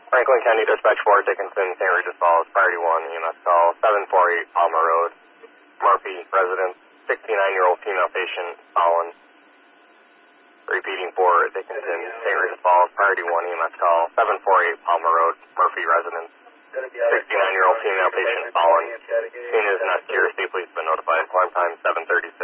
Franklin County Dispatch 4, Dickinson, St. Regis Falls, priority 1, EMS call 748 Palmer Road, Murphy, residence, 69-year-old female patient, fallen. Repeating for Dickinson, St. Regis Falls, priority 1, EMS call 748 Palmer Road, Murphy, residence, 69-year-old female patient, fallen. Scene is not secure, state police have been notified. Alarm time 7:37.